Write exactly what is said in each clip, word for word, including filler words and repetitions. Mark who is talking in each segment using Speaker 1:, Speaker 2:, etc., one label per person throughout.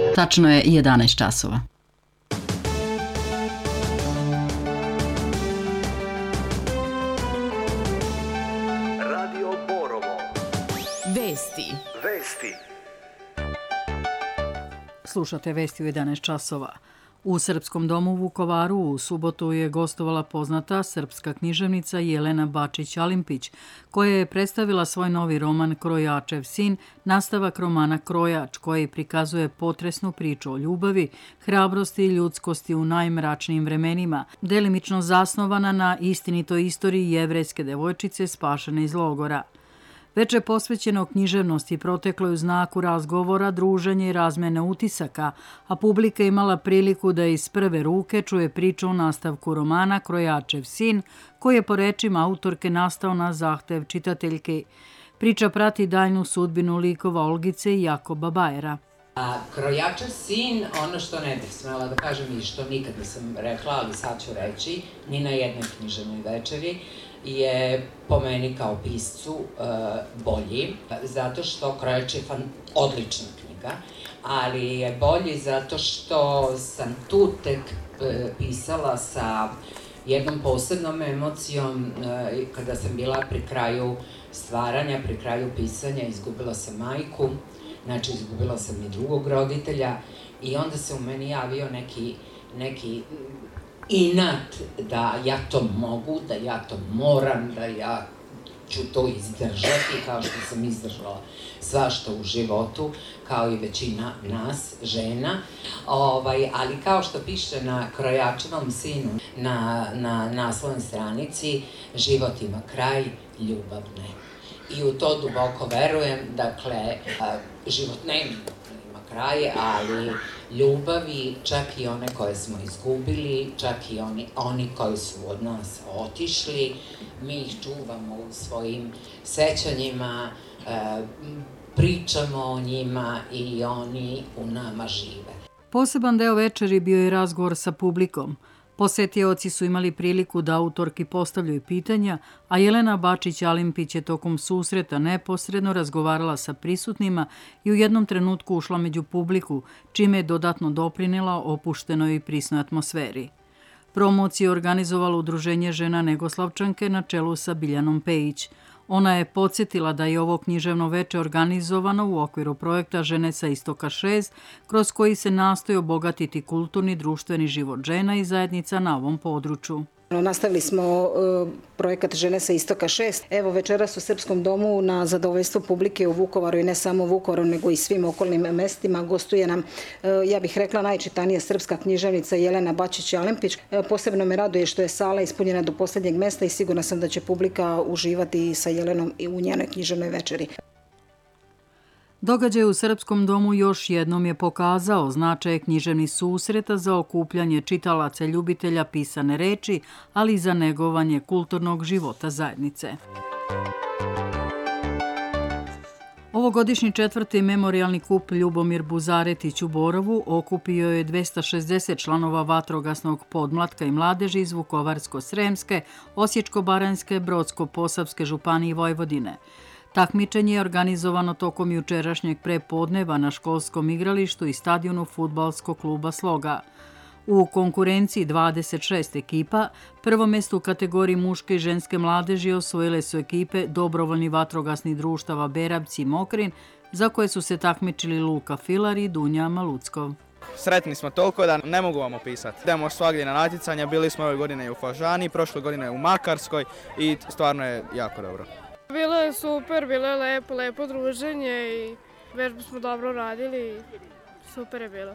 Speaker 1: Tačno je jedanaest časova.
Speaker 2: Radio Borovo.
Speaker 3: Vesti.
Speaker 2: Vesti.
Speaker 4: Slušate vesti u jedanaest časova. U Srpskom domu u Vukovaru u subotu je gostovala poznata srpska književnica Jelena Bačić-Alimpić, koja je predstavila svoj novi roman Krojačev sin, nastavak romana Krojač, koji prikazuje potresnu priču o ljubavi, hrabrosti i ljudskosti u najmračnijim vremenima, delimično zasnovana na istinitoj istoriji jevrejske devojčice spašene iz logora. Veče posvećeno književnosti proteklo je u znaku razgovora, druženja i razmene utisaka, a publika imala priliku da iz prve ruke čuje priču o nastavku romana Krojačev sin, koji je po rečima autorke nastao na zahtev čitateljke. Priča prati daljnu sudbinu likova Olgice i Jakoba Bajera.
Speaker 3: A Krojačev sin, ono što ne bih smela da kažem i što nikad nisam rekla, ali sad ću reći, ni na jednoj književnoj večeri, je po meni kao piscu uh, bolji, zato što Krojač je fan, odlična knjiga, ali je bolji zato što sam tu tek uh, pisala sa jednom posebnom emocijom uh, kada sam bila pri kraju stvaranja, pri kraju pisanja, izgubila sam majku, znači izgubila sam i drugog roditelja i onda se u meni javio neki, neki inat da ja to mogu, da ja to moram, da ja ću to izdržati kao što sam izdržala svašta u životu, kao i većina nas, žena. Ovaj, ali kao što piše na Krojačevom sinu, na, na naslovnoj stranici, život ima kraj, ljubav ne. I u to duboko verujem, dakle, život nema kraj, ali ljubavi, čak i one koje smo izgubili, čak i oni, oni koji su od nas otišli, mi ih čuvamo u svojim sećanjima, e, pričamo o njima i oni u nama žive.
Speaker 4: Poseban deo večeri bio je razgovor sa publikom. Posetioci su imali priliku da autorki postavljaju pitanja, a Jelena Bačić-Alimpić je tokom susreta neposredno razgovarala sa prisutnima i u jednom trenutku ušla među publiku, čime je dodatno doprinela opuštenoj i prisnoj atmosferi. Promociju je organizovalo Udruženje žena Negoslavčanke na čelu sa Biljanom Pejić. Ona je podsjetila da je ovo književno veče organizovano u okviru projekta Žene sa istoka šest, kroz koji se nastoji obogatiti kulturni društveni život žena i zajednica na ovom području.
Speaker 5: Nastavili smo uh, projekat Žene sa istoka šest. Evo večeras u Srpskom domu na zadovoljstvo publike u Vukovaru i ne samo u Vukovaru nego i svim okolnim mestima gostuje nam, uh, ja bih rekla, najčitanija srpska književnica Jelena Bačić-Alimpić. Uh, posebno me raduje što je sala ispunjena do posljednjeg mesta i sigurna sam da će publika uživati sa Jelenom i u njenoj književnoj večeri.
Speaker 4: Događaj u Srpskom domu još jednom je pokazao značaj književnih susreta za okupljanje čitalaca ljubitelja pisane reči, ali i za negovanje kulturnog života zajednice. Ovogodišnji četvrti memorijalni kup Ljubomir Buzaretić u Borovu okupio je dvesta šezdeset članova vatrogasnog podmlatka i mladeži iz Vukovarsko-Sremske, Osječko-Baranjske, Brodsko-Posavske županije i Vojvodine. Takmičenje je organizovano tokom jučerašnjeg prepodneva na školskom igralištu i stadionu fudbalskog kluba Sloga. U konkurenciji dvadeset šest ekipa, prvo mesto u kategoriji muške i ženske mladeži osvojile su ekipe dobrovoljni vatrogasnih društava Berabci i Mokrin, za koje su se takmičili Luka Filar i Dunja Maluckov.
Speaker 6: Sretni smo toliko da ne mogu vam opisati. Idemo svagdje na natjecanja, bili smo ove godine u Fažani, prošle godine u Makarskoj i stvarno je jako dobro.
Speaker 7: Bilo je super, bilo je lepo, lepo druženje i vežbu smo dobro radili, super je bilo.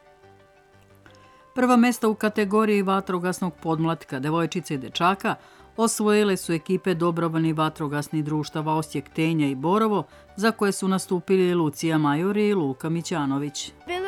Speaker 4: Prva mesta u kategoriji vatrogasnog podmlatka devojčica i dečaka osvojile su ekipe dobrovoljnih vatrogasnih društava Osijek, Tenja i Borovo, za koje su nastupili Lucija Majori i Luka Mićanović.
Speaker 8: Bilo